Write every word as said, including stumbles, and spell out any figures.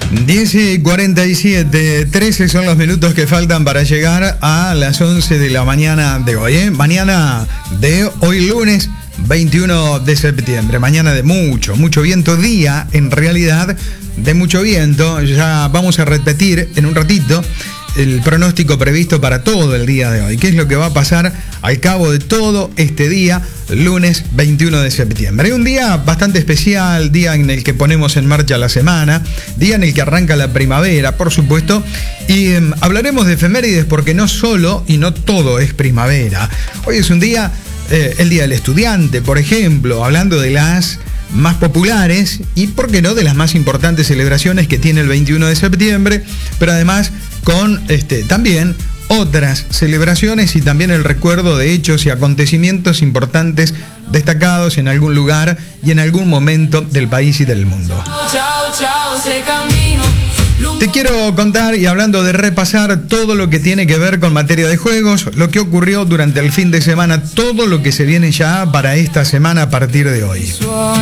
diez y cuarenta y siete, trece son los minutos que faltan para llegar a las once de la mañana de hoy, ¿eh? Mañana de hoy lunes veintiuno de septiembre, mañana de mucho, mucho viento, día en realidad de mucho viento. Ya vamos a repetir en un ratito el pronóstico previsto para todo el día de hoy. ¿Qué es lo que va a pasar al cabo de todo este día, lunes veintiuno de septiembre? Un día bastante especial, día en el que ponemos en marcha la semana, día en el que arranca la primavera, por supuesto, y eh, hablaremos de efemérides porque no solo y no todo es primavera. Hoy es un día, eh, el Día del Estudiante, por ejemplo, hablando de las más populares y, por qué no, de las más importantes celebraciones que tiene el veintiuno de septiembre, pero además con este, también otras celebraciones y también el recuerdo de hechos y acontecimientos importantes destacados en algún lugar y en algún momento del país y del mundo. Te quiero contar, y hablando de repasar todo lo que tiene que ver con materia de juegos, lo que ocurrió durante el fin de semana, todo lo que se viene ya para esta semana a partir de hoy.